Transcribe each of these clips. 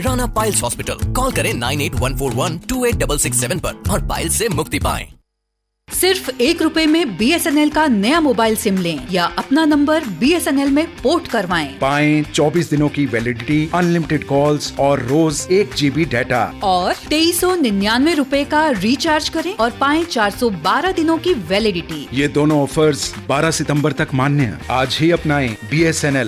Rana piles hospital. Call करें 9814128667 पर और पाइल्स से मुक्ति पाएं। सिर्फ ₹1 में BSNL का नया मोबाइल सिम लें या अपना नंबर BSNL में पोर्ट करवाएं। पाएं 24 दिनों की वैलिडिटी, अनलिमिटेड कॉल्स और रोज 1 GB डाटा। और ₹2399 का रिचार्ज करें और पाएं 412 दिनों की वैलिडिटी। ये दोनों ऑफर्स 12 सितंबर तक मान्य हैं। आज ही अपनाएं BSNL।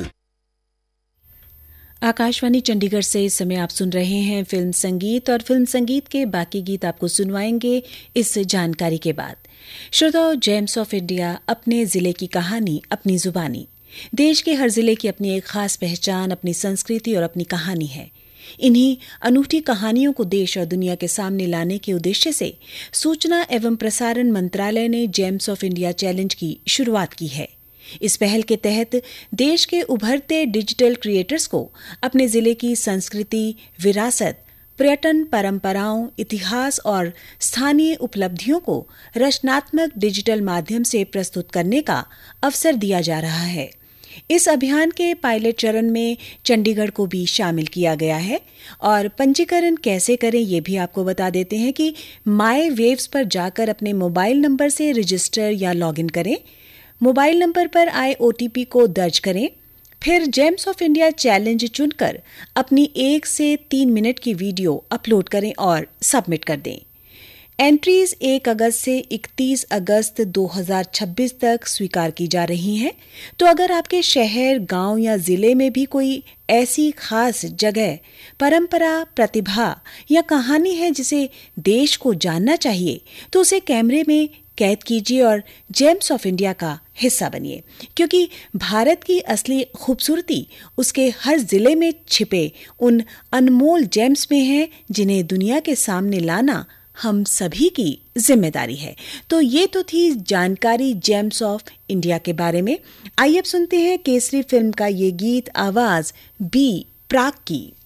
आकाशवाणी चंडीगढ़ से इस समय आप सुन रहे हैं फिल्म संगीत, और फिल्म संगीत के बाकी गीत आपको सुनवाएंगे इस जानकारी के बाद। श्रोताओ, जेम्स ऑफ इंडिया अपने जिले की कहानी अपनी जुबानी। देश के हर जिले की अपनी एक खास पहचान, अपनी संस्कृति और अपनी कहानी है। इन्हीं अनूठी कहानियों को देश और दुनिया के सामने लाने के उद्देश्य से सूचना एवं प्रसारण मंत्रालय ने जेम्स ऑफ इंडिया चैलेंज की शुरुआत की है। इस पहल के तहत देश के उभरते डिजिटल क्रिएटर्स को अपने जिले की संस्कृति, विरासत, पर्यटन, परंपराओं, इतिहास और स्थानीय उपलब्धियों को रचनात्मक डिजिटल माध्यम से प्रस्तुत करने का अवसर दिया जा रहा है। इस अभियान के पायलट चरण में चंडीगढ़ को भी शामिल किया गया है। और पंजीकरण कैसे करें ये भी आपको बता देते हैं कि माई वेव्स पर जाकर अपने मोबाइल नंबर से रजिस्टर या लॉगिन करें। मोबाइल नंबर पर आए OTP को दर्ज करें, फिर जेम्स ऑफ इंडिया चैलेंज चुनकर अपनी 1 से 3 मिनट की वीडियो अपलोड करें और सबमिट कर दें। एंट्रीज 1 अगस्त से 31 अगस्त 2026 तक स्वीकार की जा रही हैं। तो अगर आपके शहर, गांव या जिले में भी कोई ऐसी खास जगह, परंपरा, प्रतिभा या कहानी है जिसे देश को जानना चाहिए, तो उसे कैमरे में कैद कीजिए और जेम्स ऑफ इंडिया का हिस्सा बनिए, क्योंकि भारत की असली खूबसूरती उसके हर जिले में छिपे उन अनमोल जेम्स में है, जिन्हें दुनिया के सामने लाना हम सभी की जिम्मेदारी है। तो ये तो थी जानकारी जेम्स ऑफ इंडिया के बारे में। आइए अब सुनते हैं केसरी फिल्म का ये गीत, आवाज बी प्राक की।